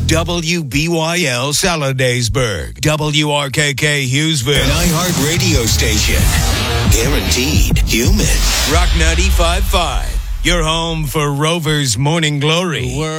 WBYL Saladaysburg, WRKK Hughesville, an iHeart radio station. Guaranteed human. Rock 95.5, your home for Rover's Morning Glory.